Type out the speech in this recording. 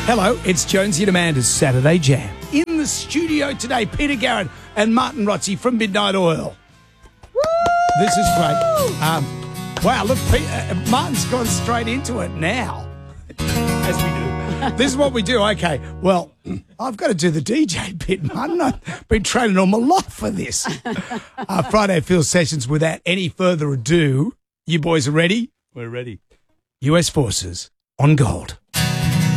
Hello, it's Jonesy and Amanda's Saturday Jam. In the studio today, Peter Garrett and Martin Rotzi from Midnight Oil. Woo! This is great. Wow, look, Martin's gone straight into it now, as we do. This is what we do. Okay, well, I've got to do the DJ bit, Martin. I've been training all my life for this. Friday Field Sessions, without any further ado. You boys are ready? We're ready. US Forces on Gold.